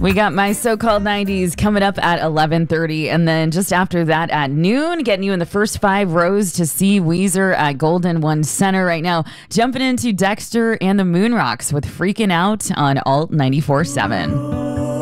We got My So-Called 90s coming up at 11:30, and then just after that at noon, getting you in the first 5 rows to see Weezer at Golden One Center right now. Jumping into Dexter and the Moonrocks with Freaking Out on Alt 94.7.